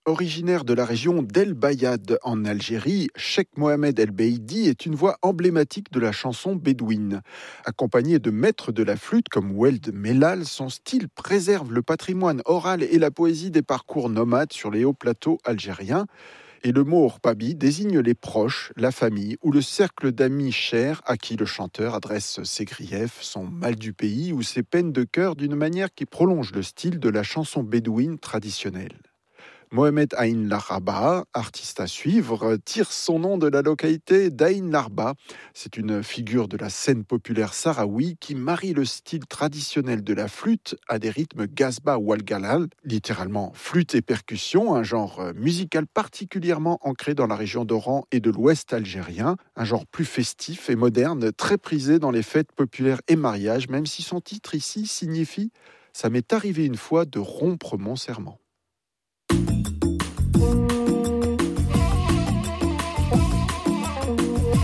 Originaire de la région d'El Bayad en Algérie, Cheikh Mohamed El Beidi est une voix emblématique de la chanson bédouine. Accompagné de maîtres de la flûte comme Weld Mellal, son style préserve le patrimoine oral et la poésie des parcours nomades sur les hauts plateaux algériens. Et le mot orpabi désigne les proches, la famille ou le cercle d'amis chers à qui le chanteur adresse ses griefs, son mal du pays ou ses peines de cœur d'une manière qui prolonge le style de la chanson bédouine traditionnelle. Mohamed Aïn Laraba, artiste à suivre, tire son nom de la localité d'Aïn Larba. C'est une figure de la scène populaire sahraoui qui marie le style traditionnel de la flûte à des rythmes gazba ou al-galal, littéralement flûte et percussion, un genre musical particulièrement ancré dans la région d'Oran et de l'ouest algérien, un genre plus festif et moderne, très prisé dans les fêtes populaires et mariages, même si son titre ici signifie « Ça m'est arrivé une fois de rompre mon serment ».